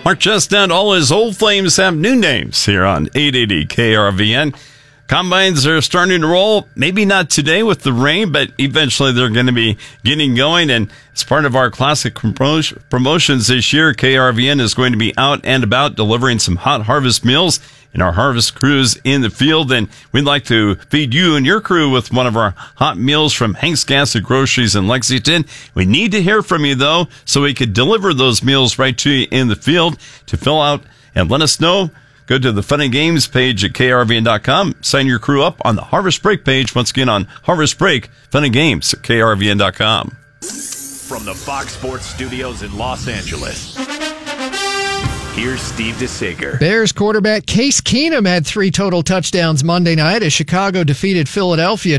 Mark Chestnut, all his old flames have new names here on 880 KRVN. Combines are starting to roll. Maybe not today with the rain, but eventually they're going to be getting going. And as part of our classic promotions this year, KRVN is going to be out and about delivering some hot harvest meals in our harvest crews in the field. And we'd like to feed you and your crew with one of our hot meals from Hank's Gas and Groceries in Lexington. We need to hear from you, though, so we could deliver those meals right to you in the field. To fill out and let us know, go to the Fun and Games page at krvn.com. Sign your crew up on the Harvest Break page. Once again, on Harvest Break, Fun and Games at krvn.com. From the Fox Sports Studios in Los Angeles, here's Steve DeSager. Bears quarterback Case Keenum had 3 total touchdowns Monday night as Chicago defeated Philadelphia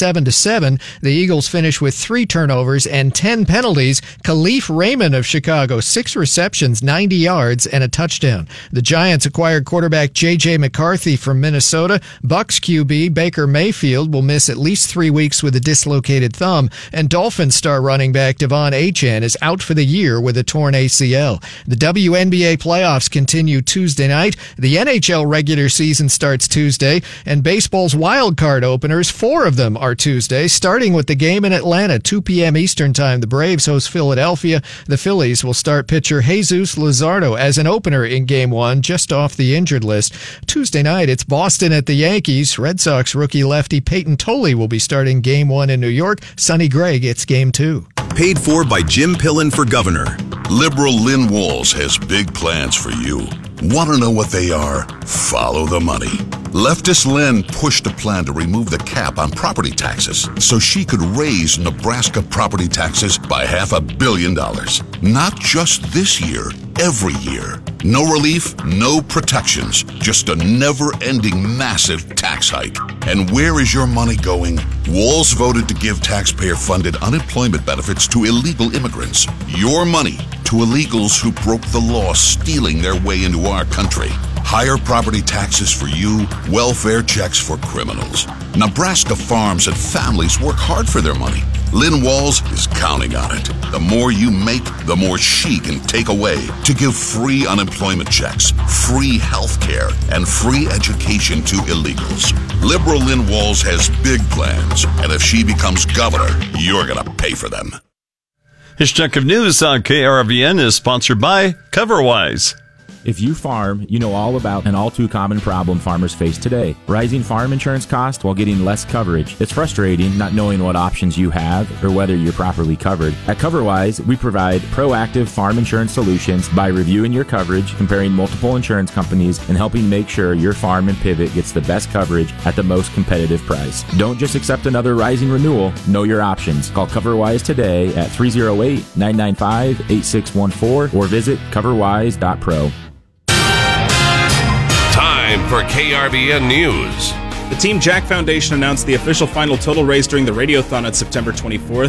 27-7. The Eagles finished with 3 turnovers and 10 penalties. Khalif Raymond of Chicago, 6 receptions, 90 yards, and a touchdown. The Giants acquired quarterback J.J. McCarthy from Minnesota. Bucs QB Baker Mayfield will miss at least 3 weeks with a dislocated thumb, and Dolphins star running back Devon Achane is out for the year with a torn ACL. The WNBA playoffs continue Tuesday night. The NHL regular season starts Tuesday, and baseball's wild card openers, 4 of them are Tuesday, starting with the game in Atlanta, 2 p.m. Eastern Time. The Braves host Philadelphia. The Phillies will start pitcher Jesus Luzardo as an opener in Game 1, just off the injured list. Tuesday night, it's Boston at the Yankees. Red Sox rookie lefty Peyton Tolley will be starting Game 1 in New York. Sonny Gray gets Game 2. Paid for by Jim Pillen for governor. Liberal Lynn Walls has big plans for you. Want to know what they are? Follow the money. Leftist Lynn pushed a plan to remove the cap on property taxes so she could raise Nebraska property taxes by $500 million. Not just this year, every year. No relief, no protections, just a never-ending massive tax hike. And where is your money going? Walls voted to give taxpayer-funded unemployment benefits to illegal immigrants. Your money to illegals who broke the law, stealing their way into our country. Higher property taxes for you, welfare checks for criminals. Nebraska farms and families work hard for their money. Lynn Walls is counting on it. The more you make, the more she can take away to give free unemployment checks, free health care, and free education to illegals. Liberal Lynn Walls has big plans, and if she becomes governor, you're going to pay for them. This chunk of news on KRVN is sponsored by CoverWise. If you farm, you know all about an all-too-common problem farmers face today. Rising farm insurance costs while getting less coverage. It's frustrating not knowing what options you have or whether you're properly covered. At CoverWise, we provide proactive farm insurance solutions by reviewing your coverage, comparing multiple insurance companies, and helping make sure your farm and pivot gets the best coverage at the most competitive price. Don't just accept another rising renewal. Know your options. Call CoverWise today at 308-995-8614 or visit coverwise.pro. Time for KRVN News. The Team Jack Foundation announced the official final total raised during the Radiothon on September 24th.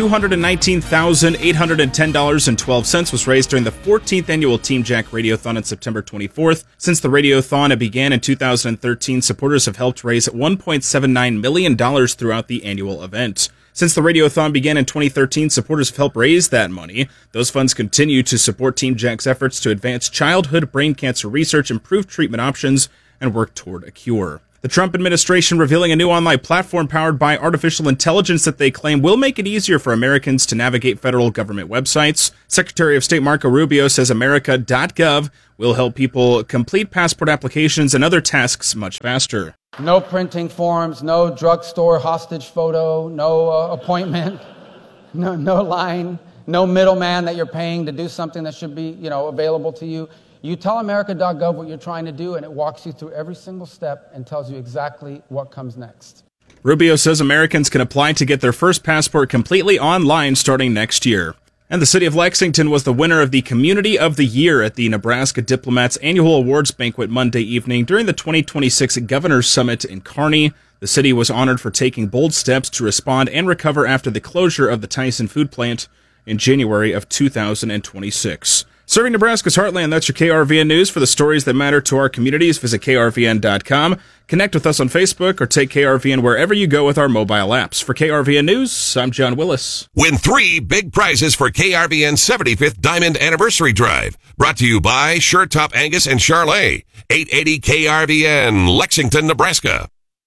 $219,810.12 was raised during the 14th annual Team Jack Radiothon on September 24th. Since the Radiothon began in 2013, supporters have helped raise $1.79 million throughout the annual event. Since the Radiothon began in 2013, supporters have helped raise that money. Those funds continue to support Team Jack's efforts to advance childhood brain cancer research, improve treatment options, and work toward a cure. The Trump administration revealing a new online platform powered by artificial intelligence that they claim will make it easier for Americans to navigate federal government websites. Secretary of State Marco Rubio says America.gov will help people complete passport applications and other tasks much faster. No printing forms, no drugstore hostage photo, no appointment, no line, no middleman that you're paying to do something that should be, available to you. You tell America.gov what you're trying to do, and it walks you through every single step and tells you exactly what comes next. Rubio says Americans can apply to get their first passport completely online starting next year. And the city of Lexington was the winner of the Community of the Year at the Nebraska Diplomats Annual Awards Banquet Monday evening during the 2026 Governor's Summit in Kearney. The city was honored for taking bold steps to respond and recover after the closure of the Tyson food plant in January of 2026. Serving Nebraska's heartland, that's your KRVN News. For the stories that matter to our communities, visit krvn.com. Connect with us on Facebook or take KRVN wherever you go with our mobile apps. For KRVN News, I'm John Willis. Win 3 big prizes for KRVN's 75th Diamond Anniversary Drive. Brought to you by Sure Top Angus and Charlet. 880 KRVN, Lexington, Nebraska.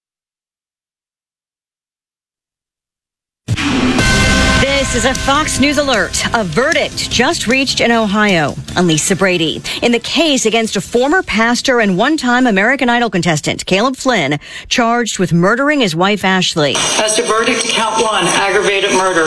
This is a Fox News alert. A verdict just reached in Ohio on Lisa Brady in the case against a former pastor and one-time American Idol contestant, Caleb Flynn, charged with murdering his wife, Ashley. As to verdict to count 1, aggravated murder.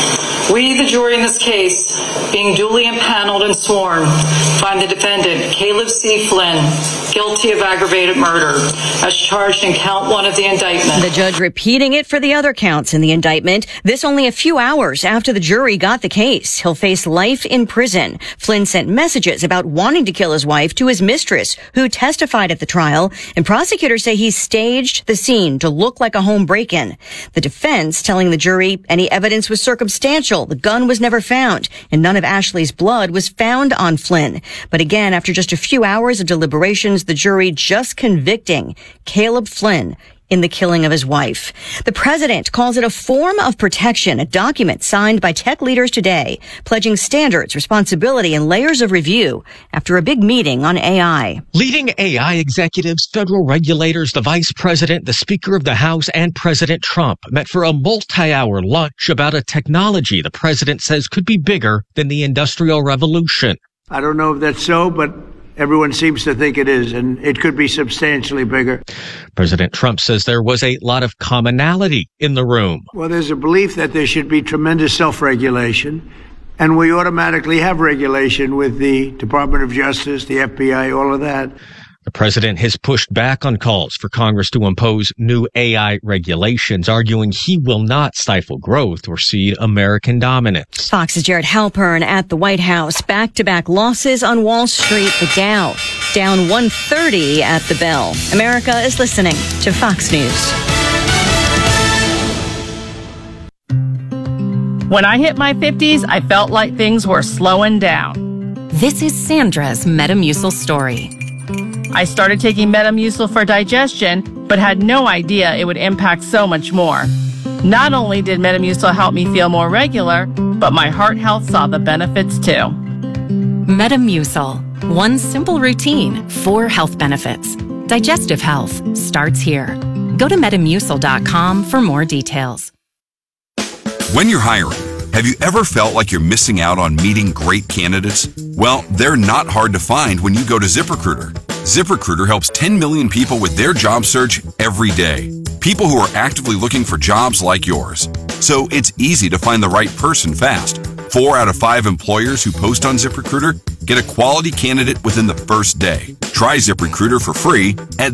We, the jury in this case, being duly impaneled and sworn, find the defendant, Caleb C. Flynn, guilty of aggravated murder, as charged in count 1 of the indictment. The judge repeating it for the other counts in the indictment. This only a few hours after the jury got the case. He'll face life in prison. Flynn sent messages about wanting to kill his wife to his mistress, who testified at the trial, and prosecutors say he staged the scene to look like a home break-in. The defense telling the jury any evidence was circumstantial. The gun was never found, and none of Ashley's blood was found on Flynn. But again, after just a few hours of deliberations, the jury just convicting Caleb Flynn in the killing of his wife. The president calls it a form of protection, a document signed by tech leaders today, pledging standards, responsibility, and layers of review after a big meeting on AI. Leading AI executives, federal regulators, the vice president, the Speaker of the House, and President Trump met for a multi-hour lunch about a technology the president says could be bigger than the Industrial Revolution. I don't know if that's so, but everyone seems to think it is, and it could be substantially bigger. President Trump says there was a lot of commonality in the room. Well, there's a belief that there should be tremendous self-regulation, and we automatically have regulation with the Department of Justice, the FBI, all of that. The president has pushed back on calls for Congress to impose new AI regulations, arguing he will not stifle growth or cede American dominance. Fox's Jared Halpern at the White House. Back-to-back losses on Wall Street. The Dow down 130 at the bell. America is listening to Fox News. When I hit my 50s, I felt like things were slowing down. This is Sandra's Metamucil story. I started taking Metamucil for digestion, but had no idea it would impact so much more. Not only did Metamucil help me feel more regular, but my heart health saw the benefits too. Metamucil. One simple routine, 4 health benefits. Digestive health starts here. Go to Metamucil.com for more details. When you're hiring, have you ever felt like you're missing out on meeting great candidates? Well, they're not hard to find when you go to ZipRecruiter. ZipRecruiter helps 10 million people with their job search every day. People who are actively looking for jobs like yours. So it's easy to find the right person fast. 4 out of 5 employers who post on ZipRecruiter get a quality candidate within the first day. Try ZipRecruiter for free at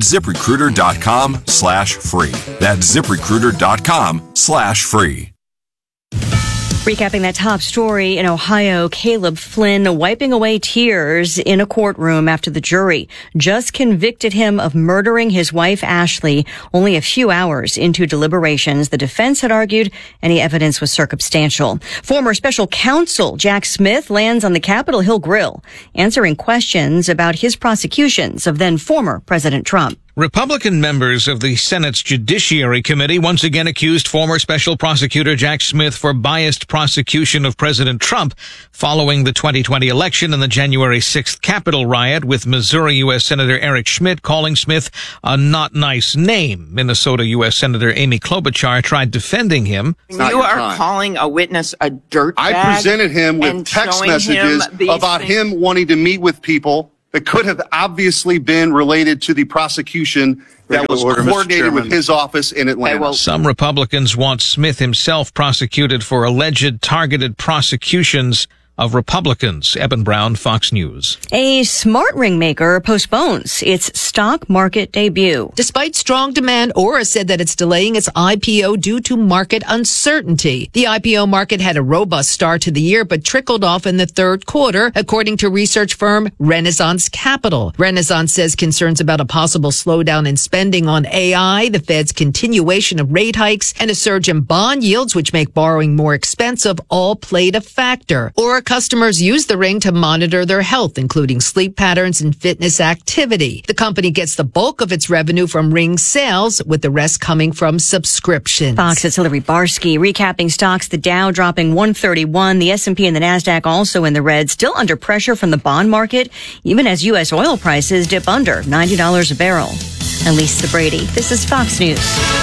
ZipRecruiter.com/free. That's ZipRecruiter.com/free. Recapping that top story in Ohio, Caleb Flynn wiping away tears in a courtroom after the jury just convicted him of murdering his wife, Ashley, only a few hours into deliberations. The defense had argued any evidence was circumstantial. Former special counsel Jack Smith lands on the Capitol Hill Grill, answering questions about his prosecutions of then former President Trump. Republican members of the Senate's Judiciary Committee once again accused former Special Prosecutor Jack Smith for biased prosecution of President Trump following the 2020 election and the January 6th Capitol riot, with Missouri U.S. Senator Eric Schmidt calling Smith a not nice name. Minnesota U.S. Senator Amy Klobuchar tried defending him. You are calling a witness a dirtbag. I presented him with text messages about him wanting to meet with people that could have obviously been related to the prosecution that was coordinated with his office in Atlanta. Some Republicans want Smith himself prosecuted for alleged targeted prosecutions of Republicans. Eben Brown, Fox News. A smart ring maker postpones its stock market debut. Despite strong demand, Aura said that it's delaying its IPO due to market uncertainty. The IPO market had a robust start to the year, but trickled off in the third quarter, according to research firm Renaissance Capital. Renaissance says concerns about a possible slowdown in spending on AI, the Fed's continuation of rate hikes, and a surge in bond yields, which make borrowing more expensive, all played a factor. Aura customers use the Ring to monitor their health, including sleep patterns and fitness activity. The company gets the bulk of its revenue from Ring sales, with the rest coming from subscriptions. Fox's Hillary Barsky recapping stocks. The Dow dropping 131. The S&P and the NASDAQ also in the red, still under pressure from the bond market, even as U.S. oil prices dip under $90 a barrel. I'm Lisa Brady. This is Fox News.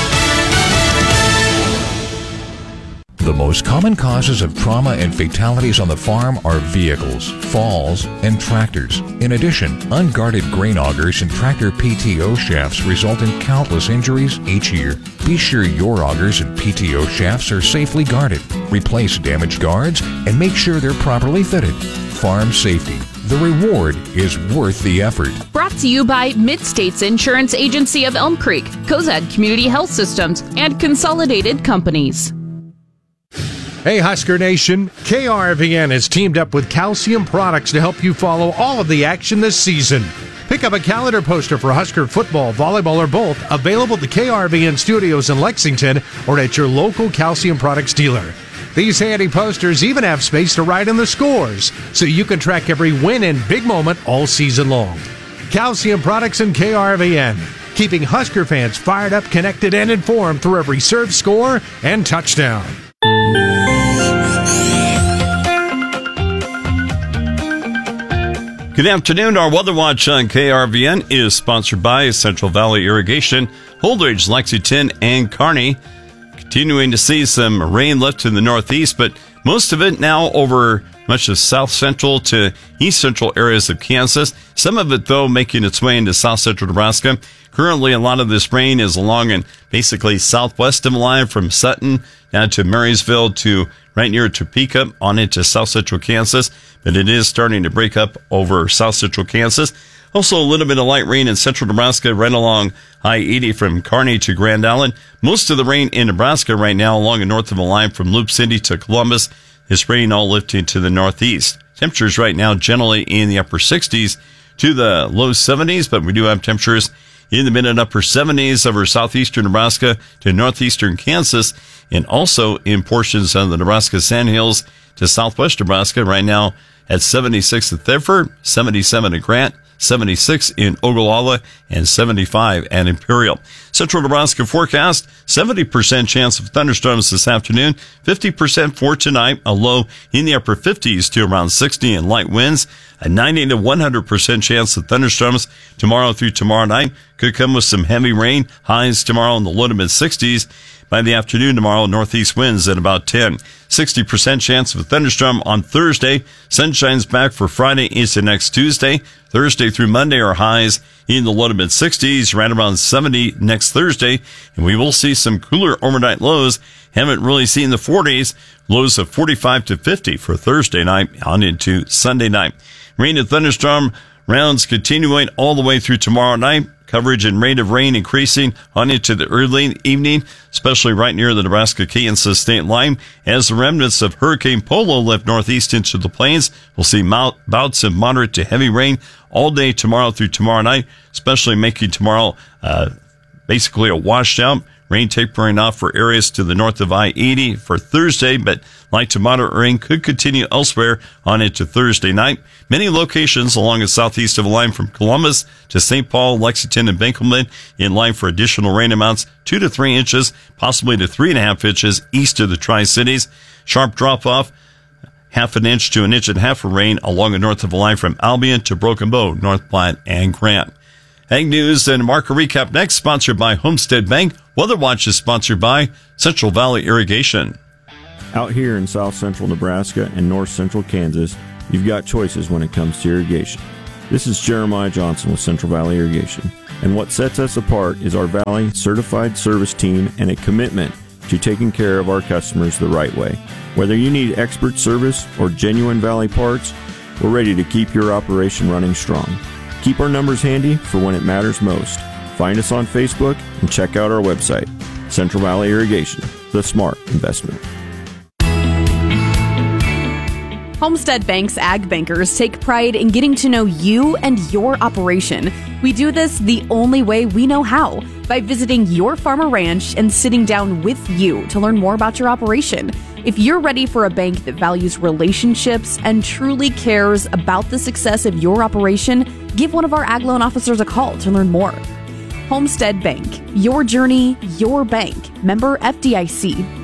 The most common causes of trauma and fatalities on the farm are vehicles, falls, and tractors. In addition, unguarded grain augers and tractor PTO shafts result in countless injuries each year. Be sure your augers and PTO shafts are safely guarded. Replace damaged guards and make sure they're properly fitted. Farm safety. The reward is worth the effort. Brought to you by Mid-States Insurance Agency of Elm Creek, Cozad Community Health Systems, and Consolidated Companies. Hey Husker Nation, KRVN has teamed up with Calcium Products to help you follow all of the action this season. Pick up a calendar poster for Husker football, volleyball, or both, available at the KRVN studios in Lexington or at your local Calcium Products dealer. These handy posters even have space to write in the scores, so you can track every win and big moment all season long. Calcium Products and KRVN, keeping Husker fans fired up, connected, and informed through every serve, score, and touchdown. Good afternoon. Our Weather Watch on KRVN is sponsored by Central Valley Irrigation, Holdridge, Lexington, and Kearney. Continuing to see some rain left in the northeast, but most of it now over much of south central to east central areas of Kansas. Some of it, though, making its way into south central Nebraska. Currently, a lot of this rain is along and basically southwest of the line from Sutton down to Marysville to right near Topeka on into south central Kansas. But it is starting to break up over south central Kansas. Also, a little bit of light rain in central Nebraska right along I-80 from Kearney to Grand Island. Most of the rain in Nebraska right now along and north of the line from Loop City to Columbus. This rain all lifting to the northeast. Temperatures right now generally in the upper 60s to the low 70s, but we do have temperatures in the mid and upper 70s over southeastern Nebraska to northeastern Kansas, and also in portions of the Nebraska Sandhills to southwest Nebraska right now at 76 at Thedford, 77 at Grant, 76 in Ogallala, and 75 at Imperial. Central Nebraska forecast, 70% chance of thunderstorms this afternoon, 50% for tonight, a low in the upper 50s to around 60 and light winds, a 90 to 100% chance of thunderstorms tomorrow through tomorrow night. Could come with some heavy rain, highs tomorrow in the low to mid 60s. By the afternoon tomorrow, northeast winds at about 10. 60% chance of a thunderstorm on Thursday. Sunshine's back for Friday into next Tuesday. Thursday through Monday are highs in the low to mid 60s, right around 70 next Thursday. And we will see some cooler overnight lows. Haven't really seen the 40s. Lows of 45 to 50 for Thursday night on into Sunday night. Rain and thunderstorm rounds continuing all the way through tomorrow night. Coverage and rate of rain increasing on into the early evening, especially right near the Nebraska-Kansas state line. As the remnants of Hurricane Polo lift northeast into the plains, we'll see bouts of moderate to heavy rain all day tomorrow through tomorrow night, especially making tomorrow basically a washed out. Rain tapering off for areas to the north of I-80 for Thursday, but light to moderate rain could continue elsewhere on into Thursday night. Many locations along the southeast of the line from Columbus to St. Paul, Lexington, and Benkelman in line for additional rain amounts 2 to 3 inches, possibly to 3.5 inches east of the Tri-Cities. Sharp drop-off, 1/2 inch to 1.5 inches of rain along the north of the line from Albion to Broken Bow, North Platte, and Grant. Ag News and Market Recap next, sponsored by Homestead Bank. Weather Watch is sponsored by Central Valley Irrigation. Out here in south central Nebraska and north central Kansas, you've got choices when it comes to irrigation. This is Jeremiah Johnson with Central Valley Irrigation, and what sets us apart is our Valley certified service team and a commitment to taking care of our customers the right way. Whether you need expert service or genuine Valley parts, we're ready to keep your operation running strong. Keep our numbers handy for when it matters most. Find us on Facebook and check out our website. Central Valley Irrigation, the smart investment. Homestead Bank's ag bankers take pride in getting to know you and your operation. We do this the only way we know how, by visiting your farm or ranch and sitting down with you to learn more about your operation. If you're ready for a bank that values relationships and truly cares about the success of your operation, give one of our ag loan officers a call to learn more. Homestead Bank. Your journey, your bank. Member FDIC.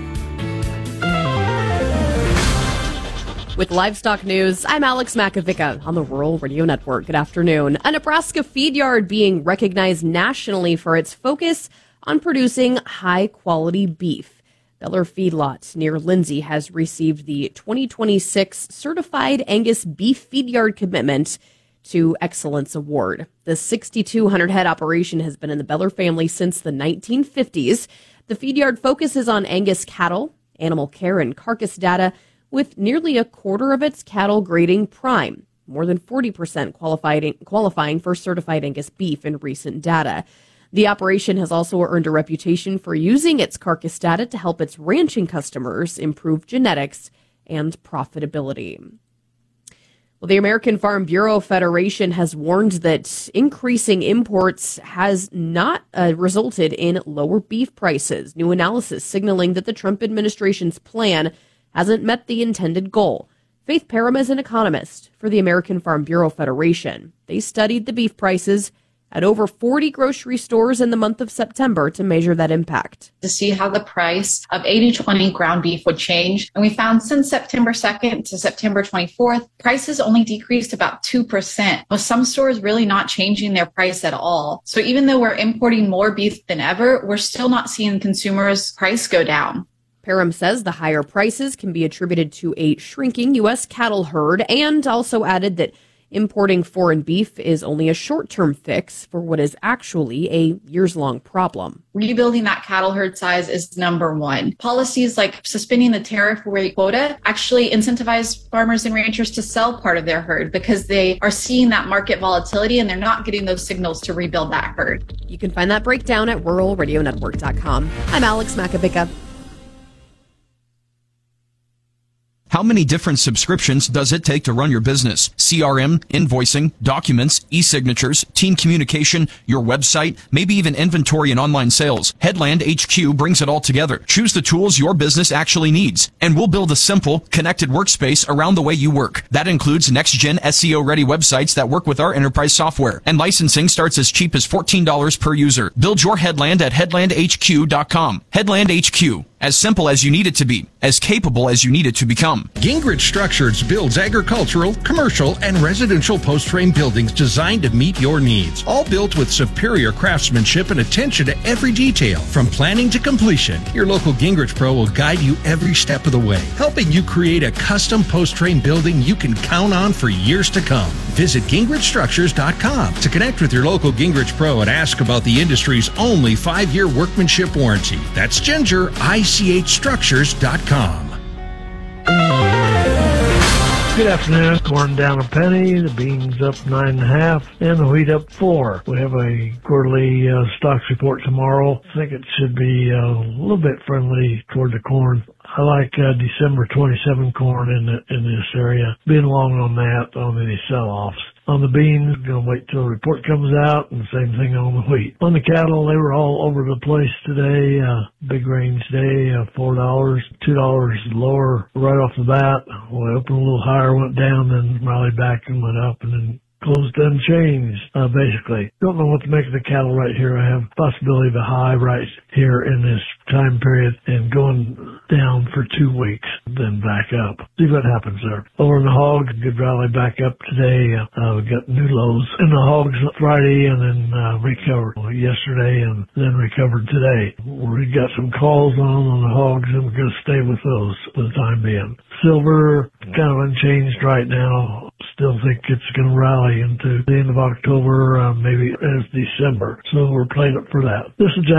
With livestock news, I'm Alex Makovica on the Rural Radio Network. Good afternoon. A Nebraska feed yard being recognized nationally for its focus on producing high-quality beef. Beller Feedlot near Lindsay has received the 2026 Certified Angus Beef Feed Yard Commitment to Excellence Award. The 6,200 head operation has been in the Beller family since the 1950s. The feed yard focuses on Angus cattle, animal care, and carcass data, with nearly a quarter of its cattle grading prime, more than 40% qualifying for certified Angus beef in recent data. The operation has also earned a reputation for using its carcass data to help its ranching customers improve genetics and profitability. Well, the American Farm Bureau Federation has warned that increasing imports has not resulted in lower beef prices. New analysis signaling that the Trump administration's plan hasn't met the intended goal. Faith Parham is an economist for the American Farm Bureau Federation. They studied the beef prices at over 40 grocery stores in the month of September to measure that impact. To see how the price of 80/20 ground beef would change. And we found since September 2nd to September 24th, prices only decreased about 2%, with some stores really not changing their price at all. So even though we're importing more beef than ever, we're still not seeing consumers' price go down. Parham says the higher prices can be attributed to a shrinking U.S. cattle herd, and also added that importing foreign beef is only a short-term fix for what is actually a years-long problem. Rebuilding that cattle herd size is number one. Policies like suspending the tariff rate quota actually incentivize farmers and ranchers to sell part of their herd because they are seeing that market volatility and they're not getting those signals to rebuild that herd. You can find that breakdown at ruralradionetwork.com. I'm Alex Makovica. How many different subscriptions does it take to run your business? CRM, invoicing, documents, e-signatures, team communication, your website, maybe even inventory and online sales. Headland HQ brings it all together. Choose the tools your business actually needs, and we'll build a simple, connected workspace around the way you work. That includes next-gen SEO-ready websites that work with our enterprise software, and licensing starts as cheap as $14 per user. Build your Headland at headlandhq.com. Headland HQ. As simple as you need it to be, as capable as you need it to become. Gingrich Structures builds agricultural, commercial, and residential post-frame buildings designed to meet your needs. All built with superior craftsmanship and attention to every detail. From planning to completion, your local Gingrich Pro will guide you every step of the way, helping you create a custom post-frame building you can count on for years to come. Visit GingrichStructures.com to connect with your local Gingrich Pro and ask about the industry's only 5-year workmanship warranty. That's Ginger, ICHStructures.com. Good afternoon. Corn down a penny, the beans up 9.5, and the wheat up 4. We have a quarterly stocks report tomorrow. I think it should be a little bit friendly toward the corn. I like December 27 corn in this area. Being long on that, on any sell-offs. On the beans, going to wait till the report comes out, and the same thing on the wheat. On the cattle, they were all over the place today. Big range day, $4, $2 lower right off the bat. We opened a little higher, went down, then rallied back and went up, and then closed unchanged, basically. Don't know what to make of the cattle right here. I have possibility of a high right here in this time period and going down for 2 weeks, then back up. See what happens there. Over in the hogs, good rally back up today. We got new lows in the hogs Friday and then recovered yesterday and then recovered today. We got some calls on the hogs and we're going to stay with those for the time being. Silver, kind of unchanged right now. Still think it's going to rally into the end of October, maybe as December. So we're playing it for that. This is Jack.